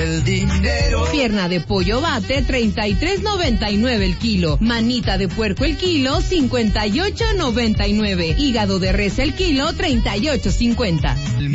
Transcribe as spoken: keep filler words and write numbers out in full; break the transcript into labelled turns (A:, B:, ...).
A: el dinero.
B: Pierna de pollo bate, treinta y tres noventa y nueve el kilo. Manita de puerco el kilo, cincuenta y ocho noventa y nueve. Hígado de res el kilo, treinta y ocho cincuenta.